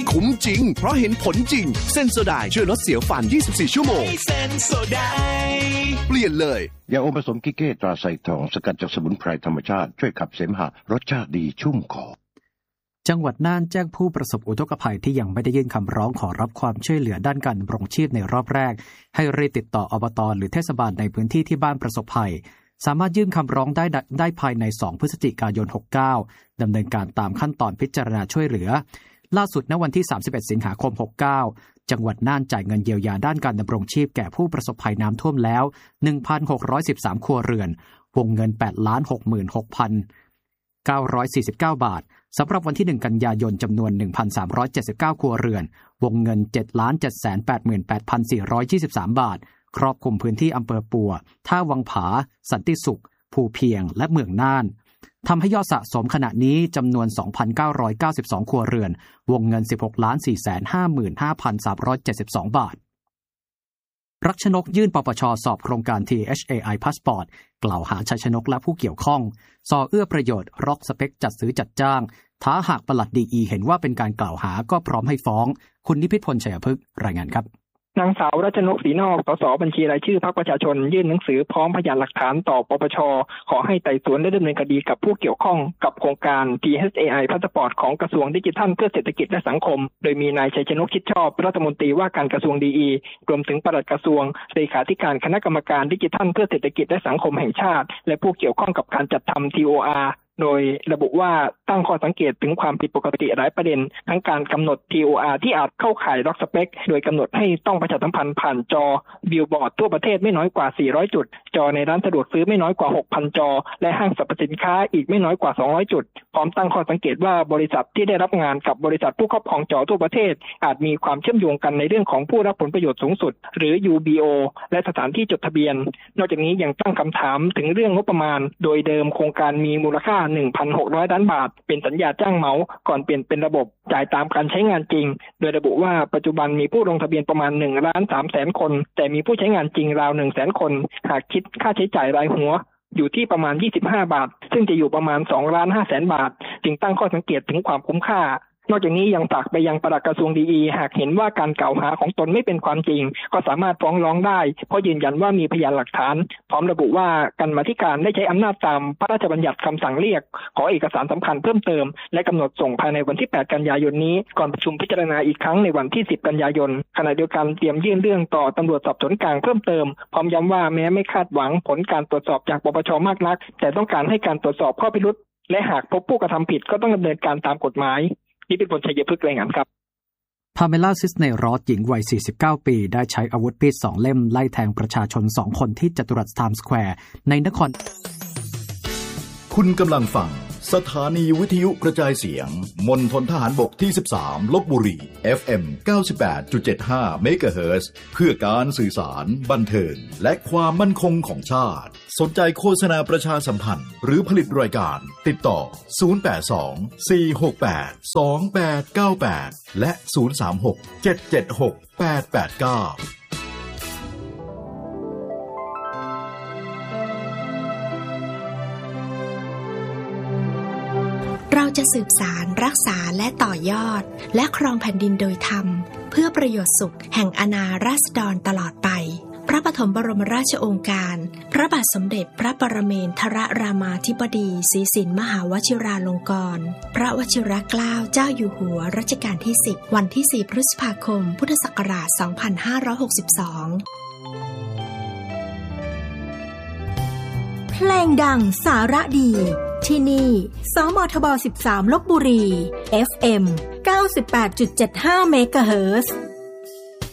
คุ้มจริงเพราะเห็นผลจริงเซนโซไดช่วยลดเสียวฟัน24ชั่วโมงเซนโซไดเปลี่ยนเลยยาอมผสมกิเก้ตราไซทองสกัดจากสมุนไพรธรรมชาติช่วยขับเสมหะรสชาติดีชุ่มคอจังหวัดน่านแจ้งผู้ประสบอุทกภัยที่ยังไม่ได้ยื่นคำร้องขอรับความช่วยเหลือด้านการดำรงชีพในรอบแรกให้รีบติดต่ออบต.หรือเทศบาลในพื้นที่ที่บ้านประสบภัยสามารถยื่นคำร้องได้ภายใน2พฤศจิกายน69ดำเนินการตามขั้นตอนพิจารณาช่วยเหลือล่าสุดณวันที่31สิงหาคม69จังหวัดน่านจ่ายเงินเยียวยาด้านการดำรงชีพแก่ผู้ประสบภัยน้ำท่วมแล้ว 1,613 ครัวเรือนวงเงิน 8,66,949 บาทสำหรับวันที่1กันยายนจำนวน 1,379 ครัวเรือนวงเงิน 7,788,423 บาทครอบคลุมพื้นที่อำเภอปัวท่าวังผาสันติสุขภูเพียงและเมืองน่านทำให้ยอดสะสมขณะนี้จำนวน 2,992 ครัวเรือนวงเงิน 16,455,372 บาทรักชนกยื่นปปช.สอบโครงการ THAI Passport กล่าวหาชัยชนกและผู้เกี่ยวข้องส่อเอื้อประโยชน์ร็อกสเปคจัดซื้อจัดจ้างท้าหากปลัดดีเห็นว่าเป็นการกล่าวหาก็พร้อมให้ฟ้องคุณนิพิษพลชัยพฤกษ์รายงานครับนางสาวรัชนกศรีนอกสสบัญชีรายชื่อพรรคประชาชนยื่นหนังสือพร้อมพยานหลักฐานต่อปปช.ขอให้ไต่สวนและดำเนินคดีกับผู้เกี่ยวข้องกับโครงการ THAI Passport ของกระทรวงดิจิทัลเพื่อเศรษฐกิจและสังคมโดยมีนายชัยชนกชิดชอบรัฐมนตรีว่าการกระทรวงดีรวมถึงปลัดกระทรวงเลขาธิการคณะกรรมการดิจิทัลเพื่อเศรษฐกิจและสังคมแห่งชาติและผู้เกี่ยวข้องกับการจัดทำ TORโดยระบุว่าตั้งข้อสังเกตถึงความผิดปกติหลายประเด็นทั้งการกำหนด TOR ที่อาจเข้าข่ายล็อกสเปคโดยกำหนดให้ต้องประชาสัมพันธ์ผ่านจอบิลบอร์ดทั่วประเทศไม่น้อยกว่า400จุดจอในร้านสะดวกซื้อไม่น้อยกว่า 6,000 จอและห้างสรรพสินค้าอีกไม่น้อยกว่า200จุดพร้อมตั้งข้อสังเกตว่าบริษัทที่ได้รับงานกับบริษัทผู้ครอบครองจอทั่วประเทศอาจมีความเชื่อมโยงกันในเรื่องของผู้รับผลประโยชน์สูงสุดหรือ UBO และสถานที่จดทะเบียนนอกจากนี้ยังตั้งคำถามถึงเรื่องงบประมาณโดยเดิมโครงการมีมูลค่า 1,600 ล้านบาทเป็นสัญญาจ้างเหมาก่อนเปลี่ยนเป็นระบบจ่ายตามการใช้งานจริงโดยระบุว่าปัจจุบันมีผู้ลงทะเบียนประมาณ 1,300,000 คนแต่มีผู้ใช้งานจริงราว 100,000 คนหากคิดค่าใช้จ่ายรายหัวอยู่ที่ประมาณ25 บาทซึ่งจะอยู่ประมาณ 2,500,000 บาทจึงตั้งข้อสังเกตถึงความคุ้มค่านอกจากนี้ยังฝากไปยังปลัดกระทรวงดีหากเห็นว่าการกล่าวหาของตนไม่เป็นความจริงก็สามารถฟ้องร้องได้เพราะยืนยันว่ามีพยานหลักฐานพร้อมระบุว่ากรรมาธิการได้ใช้อำนาจตามพระราชบัญญัติคำสั่งเรียกขอเอกสารสำคัญเพิ่มเติมและกำหนดส่งภายในวันที่8กันยายนนี้ก่อนประชุมพิจารณาอีกครั้งในวันที่10กันยายนขณะเดียวกันเตรียมยื่นเรื่องต่อตำรวจสอบสวนกลางเพิ่มเติมพร้อมย้ำว่าแม้ไม่คาดหวังผลการตรวจสอบจากปปช.มากนักแต่ต้องการให้การตรวจสอบข้อพิรุธและหากพบผู้กระทำผิดก็ต้องดำเนินการตามกฎหมายนี่เป็นผลชัยพฤกษ์รายงานครับพาเมล่าซิสเนรอสหญิงวัย49ปีได้ใช้อาวุธมีด2เล่มไล่แทงประชาชน2คนที่จัตุรัสไทม์สแควร์ในนครคุณกำลังฟังสถานีวิทยุกระจายเสียงมณฑลทหารบกที่13ลพบุรี FM 98.75 เมกะเฮิรตซ์เพื่อการสื่อสารบันเทิงและความมั่นคงของชาติสนใจโฆษณาประชาสัมพันธ์หรือผลิตรายการติดต่อ082 468 2898และ036 776 889 เราจะสืบสารรักษาและต่อยอดและครองแผ่นดินโดยธรรมเพื่อประโยชน์สุขแห่งอาณาราษฎรตลอดไปพระปฐมบรมราชโองการพระบาทสมเด็จพระปรเมนทรรามาธิบดีศรีสินมหาวชิราลงกรณ์พระวชิรเกล้าเจ้าอยู่หัวรัชกาลที่10วันที่4พฤษภาคมพุทธศักราช2562 เพลงดังสาระดีที่นี่สมทบ13ลพบุรี FM 98.75 เมกะเฮิรตซ์